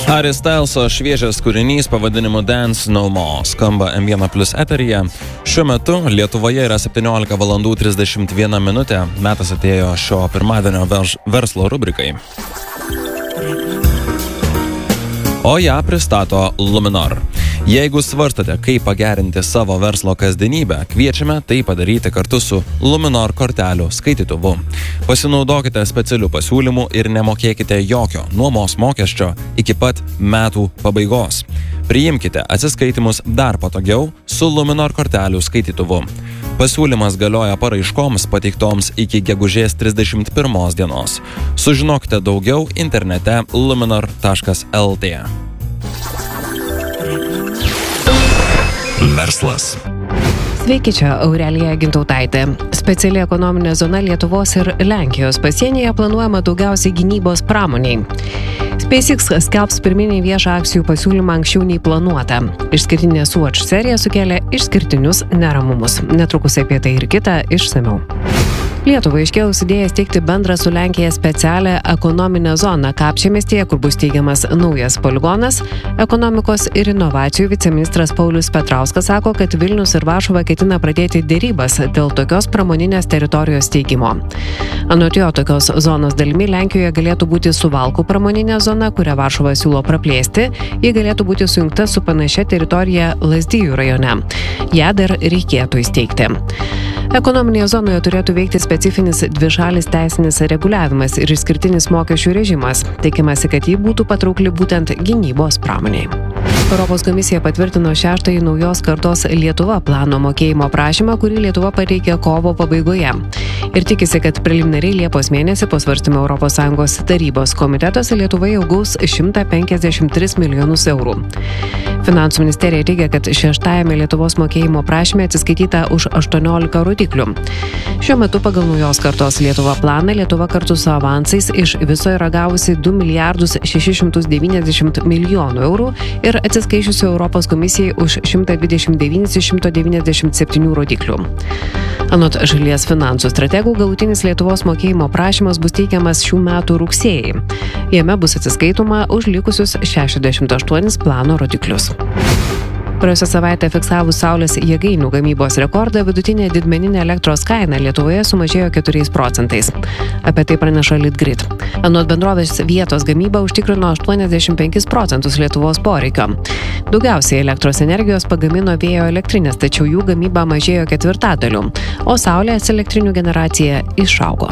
Harry Styleso šviežias kūrinys pavadinimu Dance No More skamba M1+ eteryje. Šiuo metu Lietuvoje yra 17:31 minutė. Metas atėjo šio pirmadienio verslo rubrikai. O ją pristato Luminor. Jeigu svarstate, kaip pagerinti savo verslo kasdienybę, kviečiame tai padaryti kartu su Luminor kortelių skaitytuvu. Pasinaudokite specialių pasiūlymų ir nemokėkite jokio nuomos mokesčio iki pat metų pabaigos. Priimkite atsiskaitimus dar patogiau su Luminor kortelių skaitytuvu. Pasiūlymas galioja paraiškoms pateiktoms iki gegužės 31 dienos. Sužinokite daugiau internete luminor.lt. Verslas. Sveiki, čia Aurelija Gintautaitė. Speciali ekonominė zona Lietuvos ir Lenkijos pasienyje planuojama daugiausiai gynybos pramoniai. SpaceX skelbs pirminį viešą akcijų pasiūlymą anksčiau nei planuota. Išskirtinė Swatch serija sukėlė išskirtinius neramumus. Netrukus apie tai ir kitą išsamiau. Lietuvai iškėlus idėją steigti bendrą su Lenkija specialią ekonominę zoną Kapčiamiestyje, kur bus steigiamas naujas poligonas, ekonomikos ir inovacijų viceministras Paulius Petrauskas sako, kad Vilnius ir Varšuva ketina pradėti dėrybas dėl tokios pramoninės teritorijos steigimo. Anot jo, tokios zonos dalimi Lenkijoje galėtų būti Suvalkų pramoninė zona, kurią Varšuva siūlo praplėsti, ji galėtų būti sujungta su panašia teritorija Lazdijų rajone. Ją dar reikėtų įsteigti. Ekonominėje zonoje turėtų veikti specifinis dvišalis teisinis reguliavimas ir išskirtinis mokesčių režimas. Tikimasi, kad ji būtų patraukli būtent gynybos pramoniai. Europos komisija patvirtino 6-ąjį naujos kartos Lietuva plano mokėjimo prašymą, kurį Lietuva pateikė kovo pabaigoje. Ir tikisi, kad preliminariai Liepos mėnesį po svarstymo ES tarybos komitetuose Lietuva jau gaus 153 milijonus eurų. Finansų ministerija teigia, kad 6-ąjame Lietuvos mokėjimo prašyme atsiskaityta už 18 rodiklių. Šiuo metu pagal naujos kartos Lietuva planą Lietuva kartu su avansais iš viso yra gavusi 2 milijardus 690 milijonų eurų ir atsiskaičiusi Europos komisijai už 129 iš 197 rodiklių. Anot šalies finansų strategų, galutinis Lietuvos mokėjimo prašymas bus teikiamas šių metų rugsėjį. Jame bus atsiskaitoma už likusius 68 plano rodiklius. Praėjusią savaitę fiksavus saulės jėgainių gamybos rekordą, vidutinė didmeninė elektros kaina Lietuvoje sumažėjo 4%. Apie tai praneša Litgrid. Anot bendrovės vietos gamyba užtikrino 85% Lietuvos poreikio. Daugiausiai elektros energijos pagamino vėjo elektrinės, tačiau jų gamyba mažėjo 1/4, o saulės elektrinių generacija išaugo.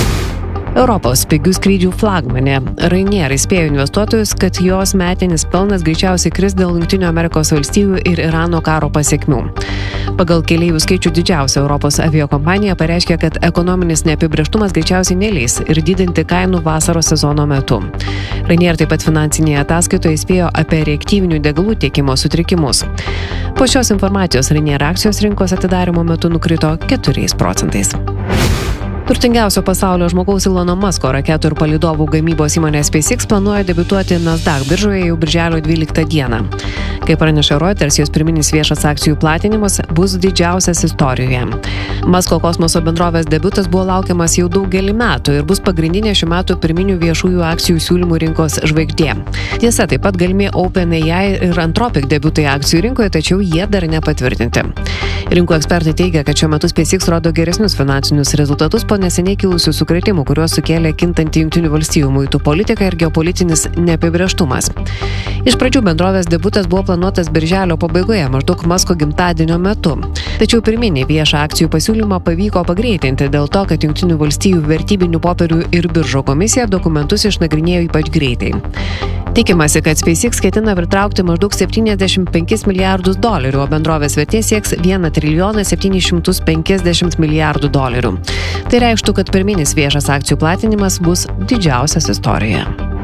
Europos pigių skrydžių flagmanė Ryanair įspėjo investuotojus, kad jos metinis pelnas greičiausiai kris dėl Jungtinių Amerikos valstijų ir Irano karo pasekmių. Pagal keleivių skaičių didžiausia Europos aviakompanija pareiškė, kad ekonominis neapibrėžtumas greičiausiai neleis ir didinti kainų vasaros sezono metu. Ryanair taip pat finansinėje ataskaitoje įspėjo apie reaktyvinių degalų tiekimo sutrikimus. Po šios informacijos Ryanair akcijos rinkos atidarymo metu nukrito 4%. Turtingiausio pasaulio žmogaus Elono Musko raketų ir palydovų gamybos įmonė SpaceX planuoja debiutuoti Nasdaq biržoje jau birželio 12 dieną. Kaip praneša Reuters, jos pirminis viešas akcijų platinimas bus didžiausias istorijoje. Musko kosmoso bendrovės debiutas buvo laukiamas jau daugelį metų ir bus pagrindinė šių metų pirminių viešųjų akcijų siūlymų rinkos žvaigždė. Tiesa, taip pat galimi OpenAI ir Anthropic debiutai akcijų rinkoje, tačiau jie dar nepatvirtinti. Rinkų ekspertai teigia, kad šiuo metu SpaceX rodo geresnius finansinius rezultatus po neseniai kilusių sukrėtimų, kuriuos sukėlė kintanti Jungtinių valstijų muitų politika ir geopolitinis neapibrėžtumas. Iš pradžių bendrovės debiutas buvo planuotas birželio pabaigoje, maždaug Musko gimtadienio metu. Tačiau pirminį viešą akcijų pasiūlymą pavyko pagreitinti dėl to, kad Jungtinių valstijų vertybinių popierių ir biržų komisija dokumentus išnagrinėjo ypač greitai. Tikimasi, kad SpaceX ketina pritraukti maždaug $75 milijardus, o bendrovės vertė sieks $1,750 milijardų. Tai reikštų, kad pirminis viešas akcijų platinimas bus didžiausias istorijoje.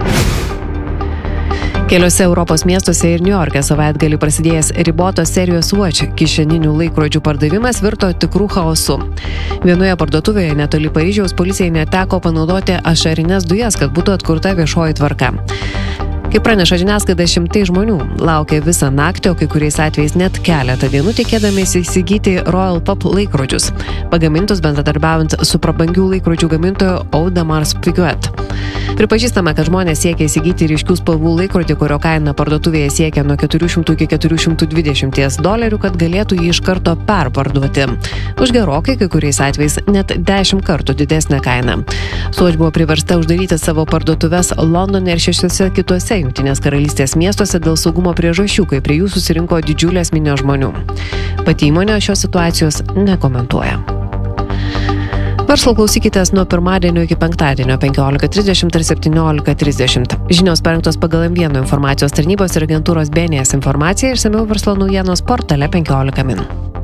Keliose Europos miestuose ir Niujorke savaitgalį prasidėjęs ribotos serijos Swatch kišeninių laikrodžių pardavimas virto tikrų chaosu. Vienoje parduotuvėje netoli Paryžiaus policijai neteko panaudoti ašarines dujas, kad būtų atkurta viešoji tvarka. Kaip praneša žiniasklaida, šimtai žmonių laukia visą naktį, o kai kuriais atvejais net keletą dienų tikėdamiesi įsigyti Royal Pop laikrodžius, pagamintus bendradarbiaujant su prabangių laikrodžių gamintoju Audemars Piguet. Pripažįstama, kad žmonės siekia įsigyti ryškių spalvų laikrodį, kurio kaina parduotuvėje siekia nuo 400 iki $420, kad galėtų jį iš karto perparduoti. Už gerokai, kai kuriais atvejais, net 10 kartų didesnę kainą. Swatch buvo priversta uždaryti savo parduotuves Londone ir 6 kitose Jungtinės karalystės miestuose dėl saugumo priežasčių, kai prie jų susirinko didžiulės minios žmonių. Pati įmonė šios situacijos nekomentuoja. Verslo klausykitės nuo pirmadienio iki penktadienio 15:30 ir 17:30. Žinios parengtos pagal M1 informacijos tarnybos ir agentūros BNS informaciją, išsamiau verslo naujienos portale 15 min.